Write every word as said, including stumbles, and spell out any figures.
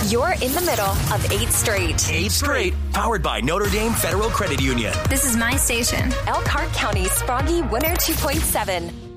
You're in the middle of eight Straight. Eight Straight, powered by Notre Dame Federal Credit Union. This is my station. Elkhart County's Froggy one oh two point seven.